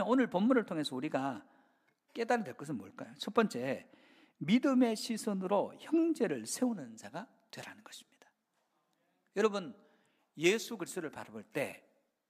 오늘 본문을 통해서 우리가 깨달아야 될 것은 뭘까요? 첫 번째, 믿음의 시선으로 형제를 세우는 자가 되라는 것입니다. 여러분, 예수 그리스도를 바라볼 때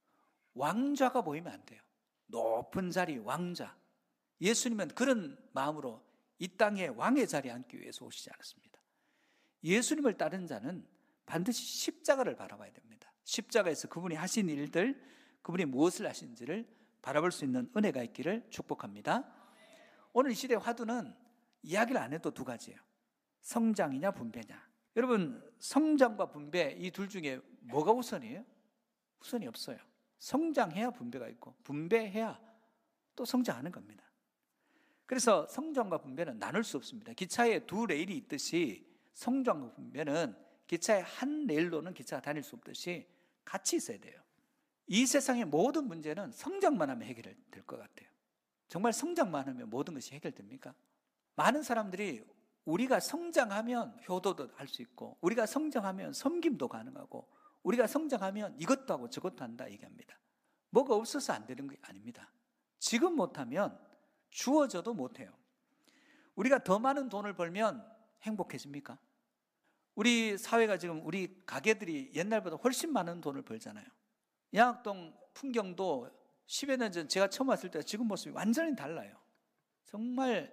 왕좌가 보이면 안 돼요. 높은 자리, 왕좌. 예수님은 그런 마음으로 이 땅에 왕의 자리에 앉기 위해서 오시지 않았습니다. 예수님을 따르는 자는 반드시 십자가를 바라봐야 됩니다. 십자가에서 그분이 하신 일들, 그분이 무엇을 하신지를 바라볼 수 있는 은혜가 있기를 축복합니다. 오늘 이 시대의 화두는 이야기를 안 해도 두 가지예요. 성장이냐 분배냐. 여러분, 성장과 분배 이 둘 중에 뭐가 우선이에요? 우선이 없어요. 성장해야 분배가 있고 분배해야 또 성장하는 겁니다. 그래서 성장과 분배는 나눌 수 없습니다. 기차에 두 레일이 있듯이 성장과 분배는 기차의 한 레일로는 기차가 다닐 수 없듯이 같이 있어야 돼요. 이 세상의 모든 문제는 성장만 하면 해결될 것 같아요. 정말 성장만 하면 모든 것이 해결됩니까? 많은 사람들이 우리가 성장하면 효도도 할 수 있고 우리가 성장하면 섬김도 가능하고 우리가 성장하면 이것도 하고 저것도 한다 얘기합니다. 뭐가 없어서 안 되는 게 아닙니다. 지금 못하면 주어져도 못해요. 우리가 더 많은 돈을 벌면 행복해집니까? 우리 사회가 지금 우리 가게들이 옛날보다 훨씬 많은 돈을 벌잖아요. 양학동 풍경도 10여 년 전 제가 처음 왔을 때 지금 모습이 완전히 달라요. 정말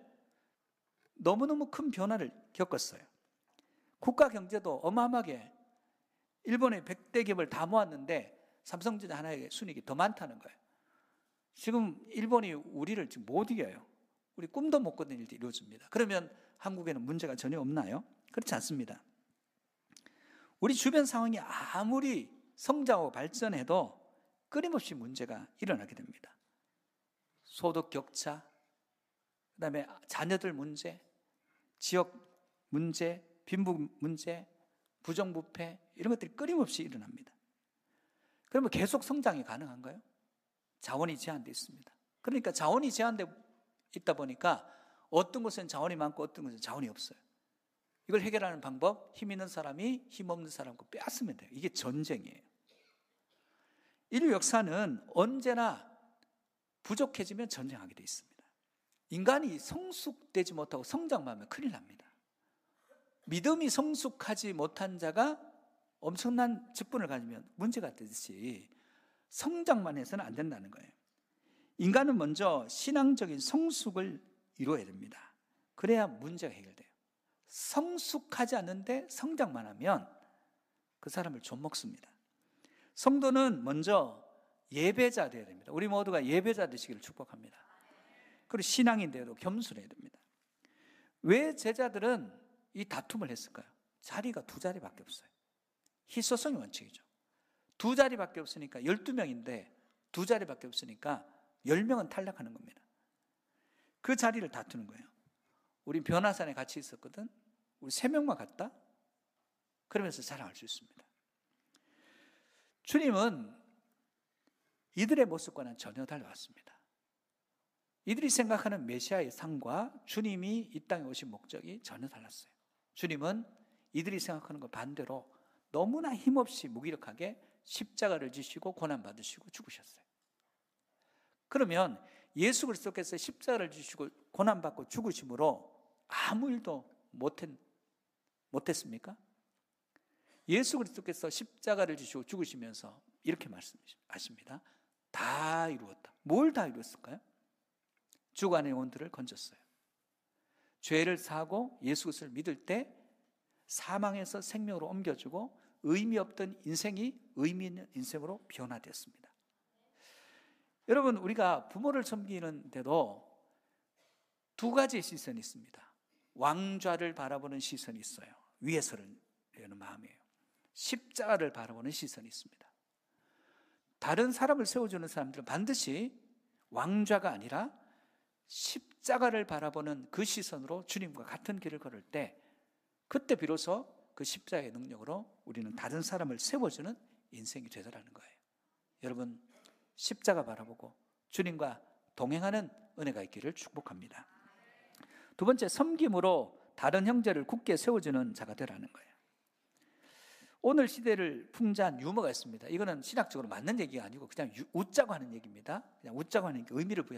너무너무 큰 변화를 겪었어요. 국가 경제도 어마어마하게 일본의 100대 기업을 다 모았는데 삼성전자 하나의 순이익이 더 많다는 거예요. 지금 일본이 우리를 지금 못 이겨요. 우리 꿈도 못 꾸는 일들이 이루어집니다. 그러면 한국에는 문제가 전혀 없나요? 그렇지 않습니다. 우리 주변 상황이 아무리 성장하고 발전해도 끊임없이 문제가 일어나게 됩니다. 소득 격차, 그다음에 자녀들 문제, 지역 문제, 빈부 문제, 부정부패 이런 것들이 끊임없이 일어납니다. 그러면 계속 성장이 가능한가요? 자원이 제한되어 있습니다. 그러니까 자원이 제한되어 있다 보니까 어떤 곳은 자원이 많고 어떤 곳은 자원이 없어요. 이걸 해결하는 방법, 힘 있는 사람이 힘 없는 사람과 빼앗으면 돼요. 이게 전쟁이에요. 인류 역사는 언제나 부족해지면 전쟁하게 되어 있습니다. 인간이 성숙되지 못하고 성장만 하면 큰일 납니다. 믿음이 성숙하지 못한 자가 엄청난 직분을 가지면 문제가 되듯이 성장만 해서는 안 된다는 거예요. 인간은 먼저 신앙적인 성숙을 이루어야 됩니다. 그래야 문제가 해결돼요. 성숙하지 않는데 성장만 하면 그 사람을 좀먹습니다. 성도는 먼저 예배자 되어야 됩니다. 우리 모두가 예배자 되시기를 축복합니다. 그리고 신앙인데도 겸손해야 됩니다. 왜 제자들은 이 다툼을 했을까요? 자리가 두 자리밖에 없어요. 희소성의 원칙이죠. 두 자리밖에 없으니까 12명인데 두 자리밖에 없으니까 10명은 탈락하는 겁니다. 그 자리를 다투는 거예요. 우리 변화산에 같이 있었거든. 우리 3명만 갔다. 그러면서 자랑할 수 있습니다. 주님은 이들의 모습과는 전혀 달라왔습니다. 이들이 생각하는 메시아의 상과 주님이 이 땅에 오신 목적이 전혀 달랐어요. 주님은 이들이 생각하는 것 반대로 너무나 힘없이 무기력하게 십자가를 지시고 고난받으시고 죽으셨어요. 그러면 예수 그리스도께서 십자가를 지시고 고난받고 죽으심으로 아무 일도 못했습니까? 예수 그리스도께서 십자가를 지시고 죽으시면서 이렇게 말씀하십니다. 다 이루었다. 뭘 다 이루었을까요? 주관의 영혼들을 건졌어요. 죄를 사고 예수 그리스도를 믿을 때 사망에서 생명으로 옮겨주고 의미 없던 인생이 의미 있는 인생으로 변화됐습니다. 여러분, 우리가 부모를 섬기는데도 두 가지의 시선이 있습니다. 왕좌를 바라보는 시선이 있어요. 위에서를 내는 마음이에요. 십자가를 바라보는 시선이 있습니다. 다른 사람을 세워주는 사람들은 반드시 왕좌가 아니라 십자가를 바라보는 그 시선으로 주님과 같은 길을 걸을 때 그때 비로소 그 십자가의 능력으로 우리는 다른 사람을 세워주는 인생이 되더라는 거예요. 여러분, 십자가 바라보고 주님과 동행하는 은혜가 있기를 축복합니다. 두 번째, 섬김으로 다른 형제를 굳게 세워주는 자가 되라는 거예요. 오늘 시대를 풍자한 유머가 있습니다. 이거는 신학적으로 맞는 얘기가 아니고 그냥 웃자고 하는 얘기입니다. 그냥 웃자고 하는 의미를 부여